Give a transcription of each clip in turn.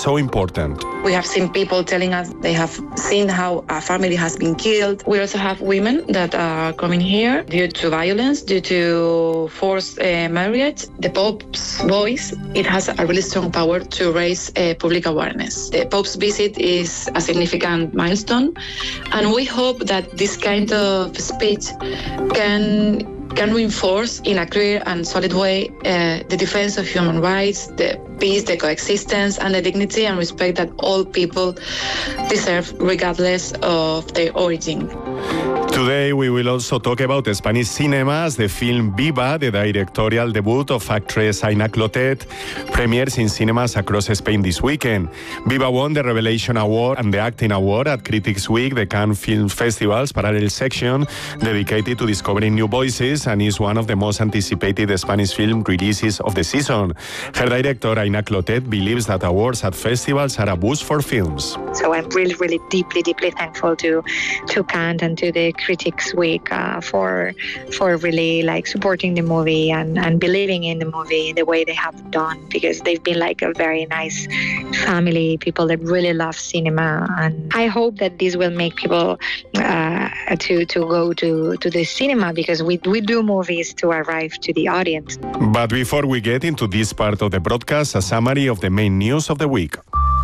so important. We have seen people telling us they have seen how a family has been killed. We also have women that are coming here due to violence, due to forced marriage. The Pope's voice, it has a really strong power to raise public awareness. The Pope's visit is a significant milestone, and we hope that this kind of speech can reinforce in a clear and solid way the defense of human rights, the peace, the coexistence, and the dignity and respect that all people deserve regardless of their origin. Today we will also talk about Spanish cinema as the film Viva, the directorial debut of actress Aina Clotet, premieres in cinemas across Spain this weekend. Viva won the Revelation Award and the Acting Award at Critics Week, the Cannes Film Festival's parallel section dedicated to discovering new voices, and is one of the most anticipated Spanish film releases of the season. Her director, Aina Clotet, believes that awards at festivals are a boost for films. So I'm really deeply thankful to Cannes and to the Critics Week for really like supporting the movie and believing in the movie the way they have done, because they've been like a very nice family, people that really love cinema, and I hope that this will make people to go to the cinema, because we do movies to arrive to the audience. But before we get into this part of the broadcast, a summary of the main news of the week.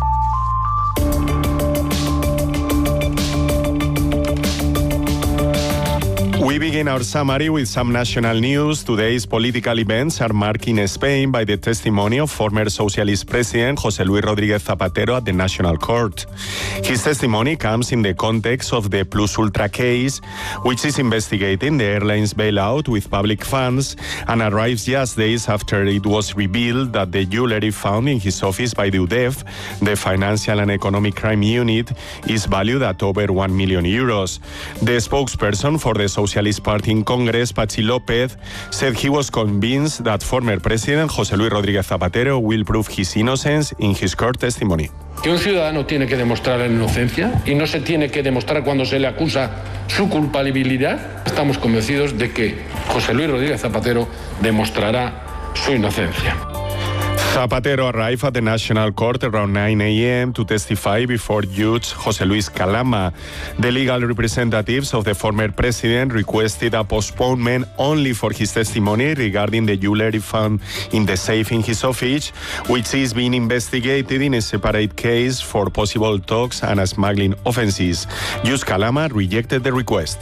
We begin our summary with some national news. Today's political events are marked in Spain by the testimony of former Socialist President José Luis Rodríguez Zapatero at the National Court. His testimony comes in the context of the Plus Ultra case, which is investigating the airline's bailout with public funds, and arrives just days after it was revealed that the jewelry found in his office by the UDEF, the Financial and Economic Crime Unit, is valued at over €1 million. The spokesperson for the Socialist Party in Congress, Patxi López, said he was convinced that former President José Luis Rodríguez Zapatero will prove his innocence in his court testimony. Que un ciudadano tiene que demostrar la inocencia y no se tiene que demostrar cuando se le acusa su culpabilidad. Estamos convencidos de que José Luis Rodríguez Zapatero demostrará su inocencia. Zapatero arrived at the National Court around 9 a.m. to testify before Judge José Luis Calama. The legal representatives of the former president requested a postponement only for his testimony regarding the jewelry found in the safe in his office, which is being investigated in a separate case for possible talks and smuggling offenses. Judge Calama rejected the request.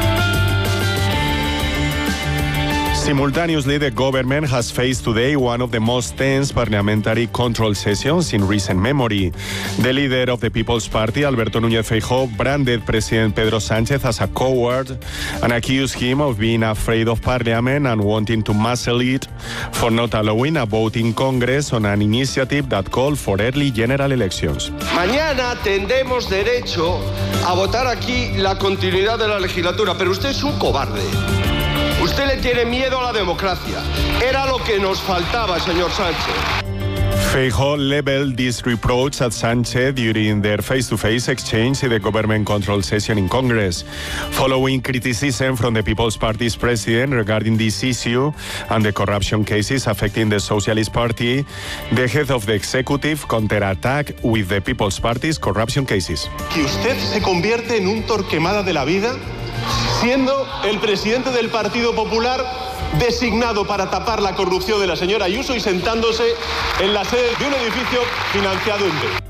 Simultaneously, the government has faced today one of the most tense parliamentary control sessions in recent memory. The leader of the People's Party, Alberto Núñez Feijóo, branded President Pedro Sánchez as a coward and accused him of being afraid of Parliament and wanting to muscle it for not allowing a vote in Congress on an initiative that called for early general elections. Mañana tendremos derecho a votar aquí la continuidad de la legislatura, pero usted es un cobarde. Usted le tiene miedo a la democracia. Era lo que nos faltaba, señor Sánchez. Feijóo leveled this reproach at Sánchez during their face-to-face exchange in the government control session in Congress. Following criticism from the People's Party's president regarding this issue and the corruption cases affecting the Socialist Party, the head of the executive counterattacked with the People's Party's corruption cases. Que usted se convierte en un Torquemada de la vida, siendo el presidente del Partido Popular designado para tapar la corrupción de la señora Ayuso y sentándose en la sede de un edificio financiado en B.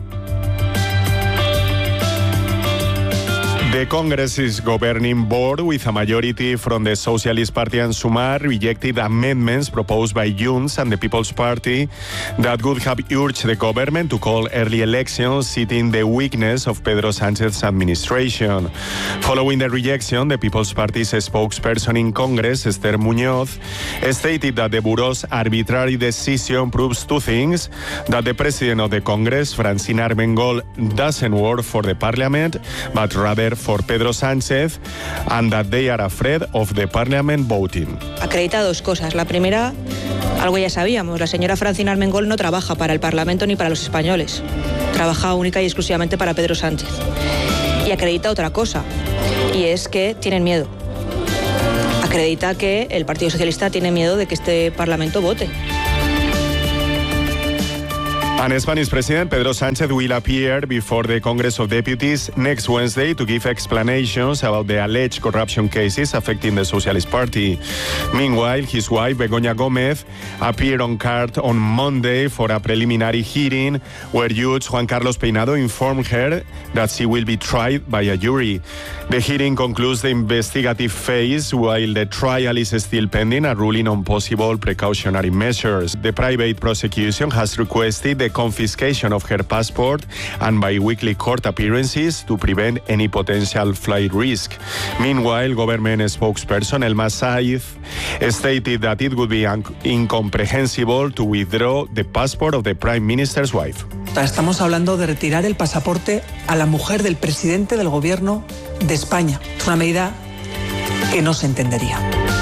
The Congress's governing board, with a majority from the Socialist Party and Sumar, rejected amendments proposed by Junts and the People's Party that would have urged the government to call early elections, citing the weakness of Pedro Sánchez's administration. Following the rejection, the People's Party's spokesperson in Congress, Esther Muñoz, stated that the Bureau's arbitrary decision proves two things: that the President of the Congress, Francina Armengol, doesn't work for the Parliament, but rather for Pedro Sánchez, and that they are afraid of the Parliament voting. Acredita dos cosas. La primera, algo ya sabíamos, la señora Francina Armengol no trabaja para el Parlamento ni para los españoles. Trabaja única y exclusivamente para Pedro Sánchez. Y acredita otra cosa, y es que tienen miedo. Acredita que el Partido Socialista tiene miedo de que este Parlamento vote. And Spanish President Pedro Sánchez will appear before the Congress of Deputies next Wednesday to give explanations about the alleged corruption cases affecting the Socialist Party. Meanwhile, his wife, Begoña Gómez, appeared on court on Monday for a preliminary hearing where Judge Juan Carlos Peinado informed her that she will be tried by a jury. The hearing concludes the investigative phase while the trial is still pending a ruling on possible precautionary measures. The private prosecution has requested the confiscation of her passport and bi-weekly court appearances to prevent any potential flight risk. Meanwhile, government spokesperson Elma Said stated that it would be incomprehensible to withdraw the passport of the Prime Minister's wife. Estamos hablando de retirar el pasaporte a la mujer del presidente del gobierno de España. Es una medida que no se entendería.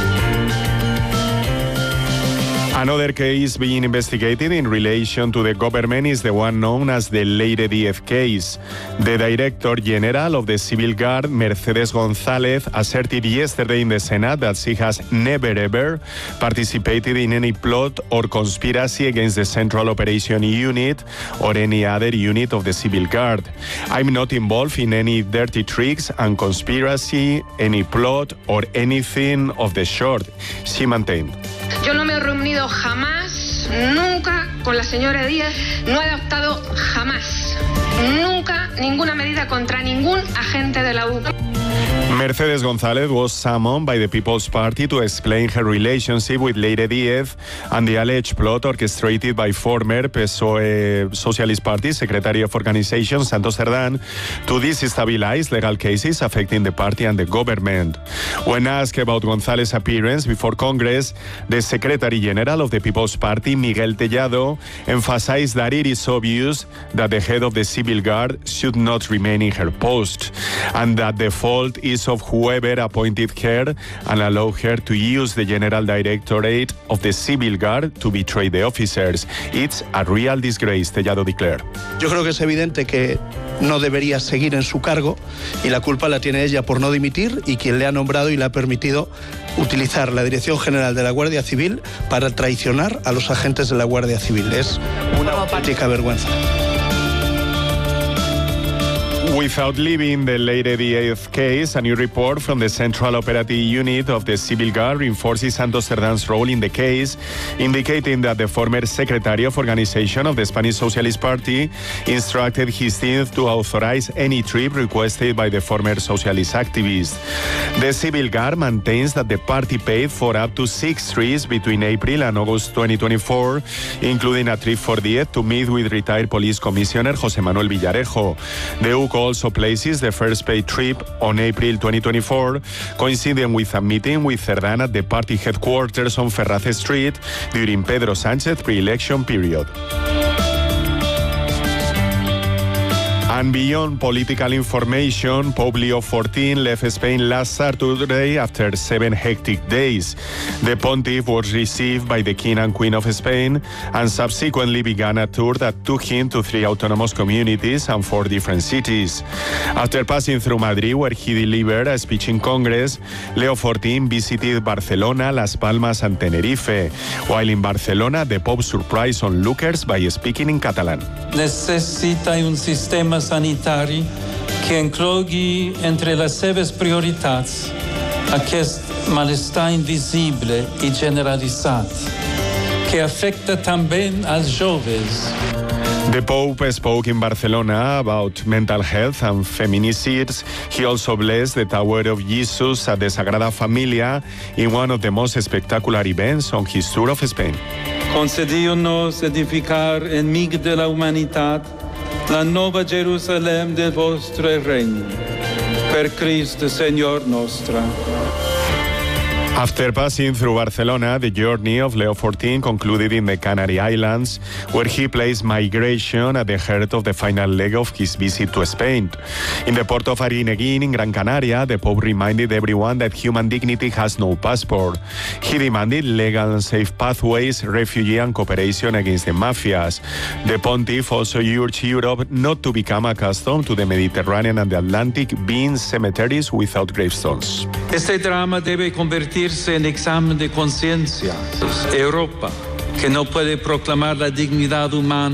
Another case being investigated in relation to the government is the one known as the Leire Díez case. The Director General of the Civil Guard, Mercedes González, asserted yesterday in the Senate that she has never ever participated in any plot or conspiracy against the Central Operation Unit or any other unit of the Civil Guard. I'm not involved in any dirty tricks and conspiracy, any plot or anything of the sort, she maintained. Yo no me he reunido jamás, nunca con la señora Díaz, no he adoptado jamás, nunca ninguna medida contra ningún agente de la U. Mercedes González was summoned by the People's Party to explain her relationship with Leire Díez and the alleged plot orchestrated by former PSOE Socialist Party Secretary of Organization Santos Cerdán to destabilize legal cases affecting the party and the government. When asked about González's appearance before Congress, the Secretary General of the People's Party, Miguel Tellado, emphasized that it is obvious that the head of the Civil Guard should not remain in her post and that the fault is of whoever appointed her and allowed her to use the General Directorate of the Civil Guard to betray the officers. It's a real disgrace, Tellado declared. Yo creo que es evidente que no debería seguir en su cargo y la culpa la tiene ella por no dimitir y quien le ha nombrado y le ha permitido utilizar la Dirección General de la Guardia Civil para traicionar a los agentes de la Guardia Civil. Es una auténtica vergüenza. Without leaving the Leire Díez case, a new report from the Central Operative Unit of the Civil Guard reinforces Santos Cerdán's role in the case, indicating that the former Secretary of Organization of the Spanish Socialist Party instructed his team to authorize any trip requested by the former socialist activist. The Civil Guard maintains that the party paid for up to 6 trips between April and August 2024, including a trip for Díez to meet with retired Police Commissioner José Manuel Villarejo. The UCO also places the first paid trip on April 2024, coinciding with a meeting with Cerdán at the party headquarters on Ferraz Street during Pedro Sánchez pre-election period. And beyond political information, Pope Leo XIV left Spain last Saturday after 7 hectic days. The pontiff was received by the King and Queen of Spain and subsequently began a tour that took him to 3 autonomous communities and 4 different cities. After passing through Madrid, where he delivered a speech in Congress, Leo XIV visited Barcelona, Las Palmas and Tenerife. While in Barcelona, the Pope surprised onlookers by speaking in Catalan. Necessita un sistema sanitari que inclogui entre les seves prioritats aquest malestar invisible i generalitzat que afecta també als joves. The Pope spoke in Barcelona about mental health and feminicides. He also blessed the Tower of Jesus at the Sagrada Familia in one of the most spectacular events on his tour of Spain. Concediu-nos edificar enmig de la humanitat la nova Jerusalem del vostre regne. Per Cristo, Señor nostre. After passing through Barcelona, the journey of Leo XIV concluded in the Canary Islands, where he placed migration at the heart of the final leg of his visit to Spain. In the port of Arguineguín in Gran Canaria, the Pope reminded everyone that human dignity has no passport. He demanded legal and safe pathways, refugee and cooperation against the mafias. The Pontiff also urged Europe not to become accustomed to the Mediterranean and the Atlantic being cemeteries without gravestones. Este drama debe convertirse en examen de conciencia. Europa, que no puede proclamar la dignidad humana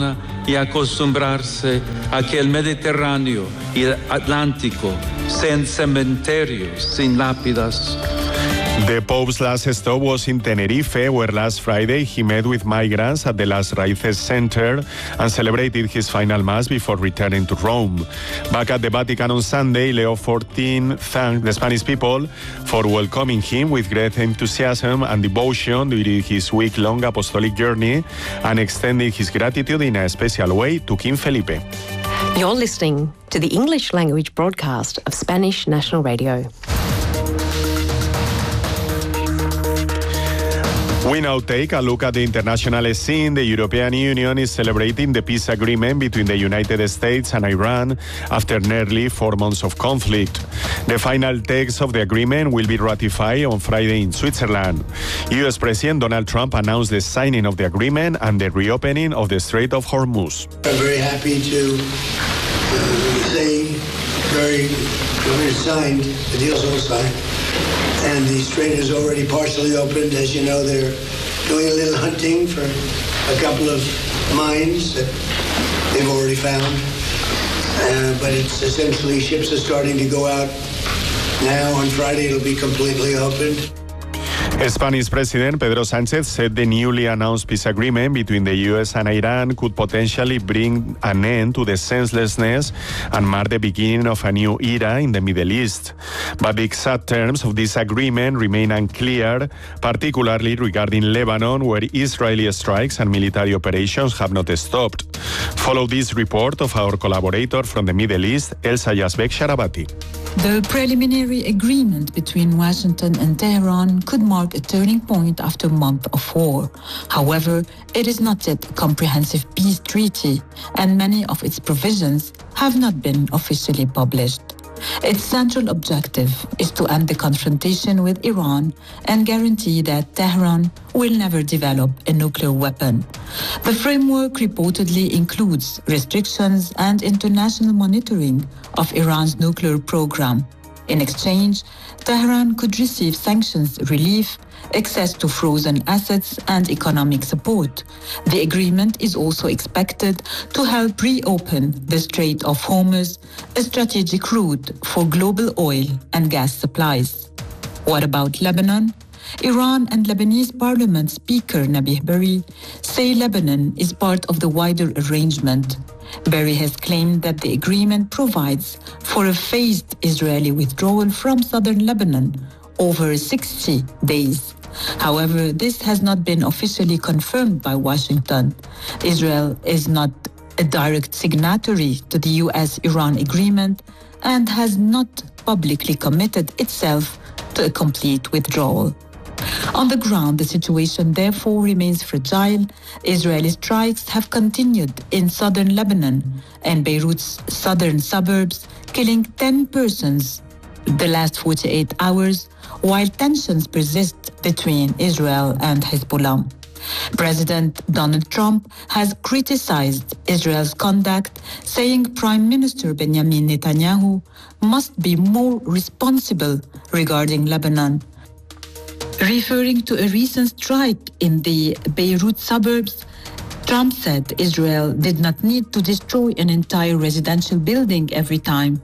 y acostumbrarse a que el Mediterráneo y el Atlántico sean cementerios sin lápidas. The Pope's last stop was in Tenerife, where last Friday he met with migrants at the Las Raíces Center and celebrated his final Mass before returning to Rome. Back at the Vatican on Sunday, Leo XIV thanked the Spanish people for welcoming him with great enthusiasm and devotion during his week-long apostolic journey and extended his gratitude in a special way to King Felipe. You're listening to the English language broadcast of Spanish National Radio. We now take a look at the international scene. The European Union is celebrating the peace agreement between the United States and Iran after nearly 4 months of conflict. The final text of the agreement will be ratified on Friday in Switzerland. U.S. President Donald Trump announced the signing of the agreement and the reopening of the Strait of Hormuz. I'm very happy to say it's signed, the deal's all signed. And the strait is already partially opened. As you know, they're doing a little hunting for a couple of mines that they've already found. But it's essentially ships are starting to go out now. On Friday, it'll be completely opened. Spanish President Pedro Sánchez said the newly announced peace agreement between the U.S. and Iran could potentially bring an end to the senselessness and mark the beginning of a new era in the Middle East. But the exact terms of this agreement remain unclear, particularly regarding Lebanon, where Israeli strikes and military operations have not stopped. Follow this report of our collaborator from the Middle East, Elsa Yazbek Sharabati. The preliminary agreement between Washington and Tehran could mark a turning point after a month of war. However, it is not yet a comprehensive peace treaty, and many of its provisions have not been officially published. Its central objective is to end the confrontation with Iran and guarantee that Tehran will never develop a nuclear weapon. The framework reportedly includes restrictions and international monitoring of Iran's nuclear program. In exchange, Tehran could receive sanctions relief, access to frozen assets, and economic support. The agreement is also expected to help reopen the Strait of Hormuz, a strategic route for global oil and gas supplies. What about Lebanon? Iran and Lebanese Parliament Speaker Nabih Berri say Lebanon is part of the wider arrangement. Berri has claimed that the agreement provides for a phased Israeli withdrawal from southern Lebanon over 60 days. However, this has not been officially confirmed by Washington. Israel is not a direct signatory to the US-Iran agreement and has not publicly committed itself to a complete withdrawal. On the ground, the situation therefore remains fragile. Israeli strikes have continued in southern Lebanon and Beirut's southern suburbs, killing 10 persons the last 48 hours, while tensions persist between Israel and Hezbollah. President Donald Trump has criticized Israel's conduct, saying Prime Minister Benjamin Netanyahu must be more responsible regarding Lebanon. Referring to a recent strike in the Beirut suburbs, Trump said Israel did not need to destroy an entire residential building every time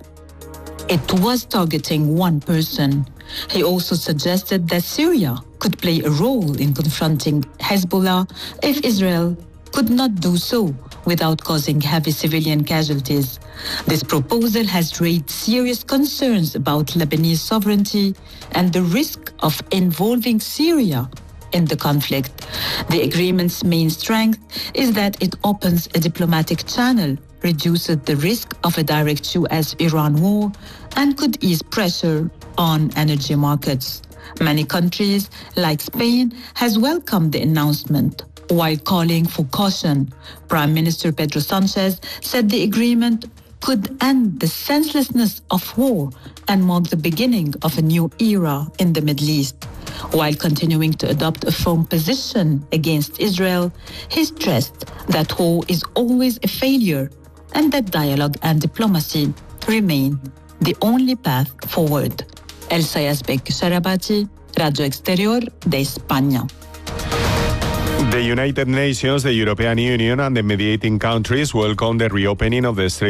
it was targeting one person. He also suggested that Syria could play a role in confronting Hezbollah if Israel could not do so without causing heavy civilian casualties. This proposal has raised serious concerns about Lebanese sovereignty and the risk of involving Syria in the conflict. The agreement's main strength is that it opens a diplomatic channel, reduces the risk of a direct US-Iran war, and could ease pressure on energy markets. Many countries, like Spain, has welcomed the announcement, while calling for caution. Prime Minister Pedro Sánchez said the agreement could end the senselessness of war and mark the beginning of a new era in the Middle East. While continuing to adopt a firm position against Israel, he stressed that war is always a failure and that dialogue and diplomacy remain the only path forward. Elsa Yazbek Sharabati, Radio Exterior de España. The United Nations, the European Union and the mediating countries welcome the reopening of the Strait